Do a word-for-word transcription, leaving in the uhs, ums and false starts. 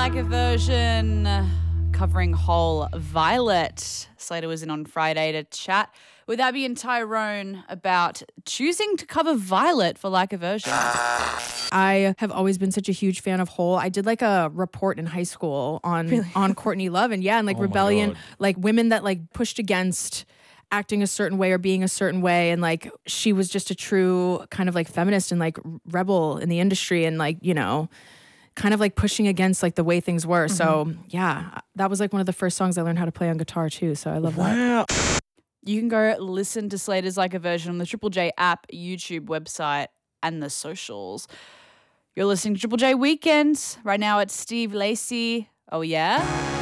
Like a Version covering Whole Violet. Slater was in on Friday to chat with Abby and Tyrone about choosing to cover Violet for Like a Version. I have always been such a huge fan of Hole. I did like a report in high school on really? on Courtney Love and yeah, and like Oh rebellion, like women that like pushed against acting a certain way or being a certain way, and like she was just a true kind of like feminist and like rebel in the industry, and like, you know, kind of like pushing against like the way things were. Mm-hmm. So yeah, that was like one of the first songs I learned how to play on guitar too. So I love wow. that. You can go listen to Slater's Like a Version on the Triple J app, YouTube website, and the socials. You're listening to Triple J Weekends. Right now it's Steve Lacy. Oh yeah?